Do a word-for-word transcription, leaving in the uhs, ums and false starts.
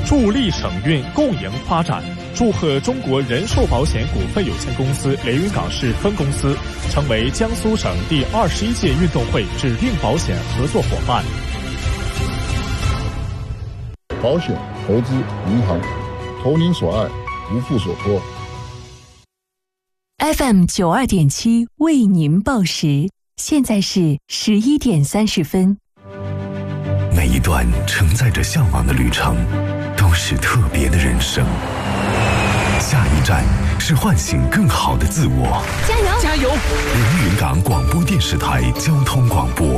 助力省运共赢发展。祝贺中国人寿保险股份有限公司连云港市分公司成为江苏省第二十一届运动会指定保险合作伙伴。 保险、投资、银行，投您所爱，无负所托。 F M 九二点七为您报时，现在是十一点三十分。 每一段承载着向往的旅程，都是特别的人生。下一站是唤醒更好的自我。 加油！ 加油！ 连云港广播电视台交通广播。